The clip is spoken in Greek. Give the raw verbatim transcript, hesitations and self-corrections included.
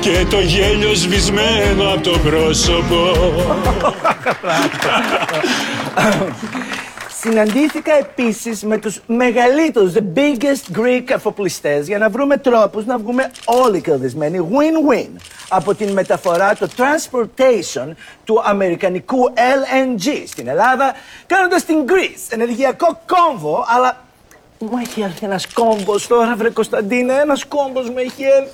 και το γέλιο σβησμένο από το πρόσωπο. Συναντήθηκα επίσης με τους μεγαλύτερους, the biggest Greek αφοπλιστές, για να βρούμε τρόπους να βγούμε όλοι κερδισμένοι, win-win, από την μεταφορά, το transportation του αμερικανικού ελ εν τζι στην Ελλάδα, κάνοντας την Greece ενεργειακό κόμβο, αλλά μου έχει έρθει ένας κόμβος τώρα, βρε Κωνσταντίνε, ένας κόμβος με έχει έρθει.